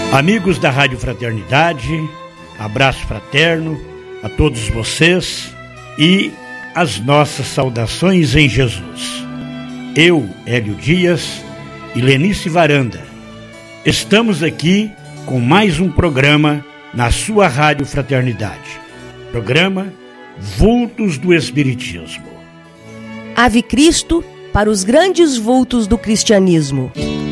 Amigos da Rádio Fraternidade, abraço fraterno a todos vocês e as nossas saudações em Jesus. Eu, Hélio Dias e Lenice Varanda, estamos aqui com mais um programa na sua Rádio Fraternidade. Programa Vultos do Espiritismo. Ave Cristo para os grandes vultos do cristianismo.